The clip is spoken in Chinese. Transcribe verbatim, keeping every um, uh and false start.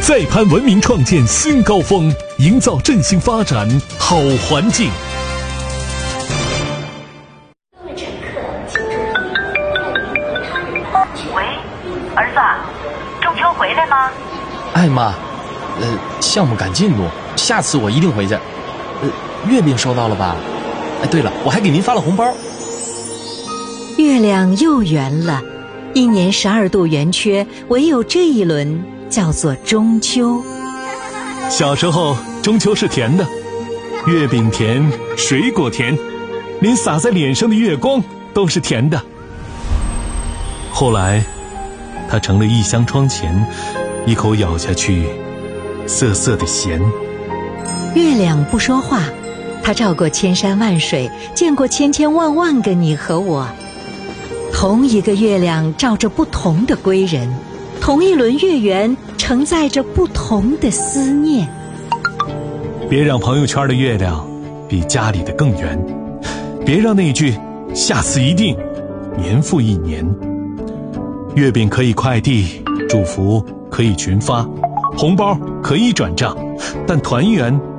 再攀文明创建新高峰，营造振兴发展好环境。 各位乘客，请注意，在您和他人的安全。 喂，儿子，中秋回来吗？ 哎妈，呃，项目赶进度，下次我一定回去。呃，月饼收到了吧？哎，对了，我还给您发了红包。 月亮又圆了，一年十二度圆缺，唯有这一轮叫做中秋。 小时候，中秋是甜的，月饼甜，水果甜，连洒在脸上的月光都是甜的。后来，它成了一箱窗前，一口咬下去，涩涩的咸。 月亮不说话，它照过千山万水，见过千千万万个你和我。同一个月亮照着不同的归人，同一轮月圆承载着不同的思念。 别让朋友圈的月亮比家里的更圆，别让那句下次一定年复一年。月饼可以快递，祝福可以群发，红包可以转账，但团圆